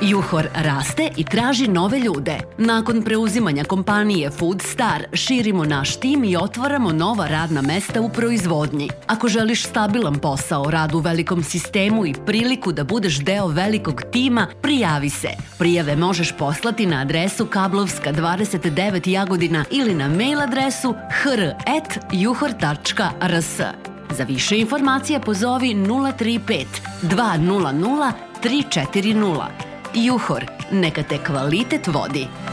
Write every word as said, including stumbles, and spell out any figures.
Juhor raste i traži nove ljude. Nakon preuzimanja kompanije Food Star širimo naš tim i otvaramo nova radna mesta u proizvodnji. Ako želiš stabilan posao, rad u velikom sistemu i priliku da budeš deo velikog tima, prijavi se. Prijave možeš poslati na adresu Kablovska dvadeset devet Jagodina ili na mail adresu h r at juhor tačka r s. Za više informacija pozovi nula tri pet dva nula nula tri četiri nula. Juhor, neka te kvalitet vodi.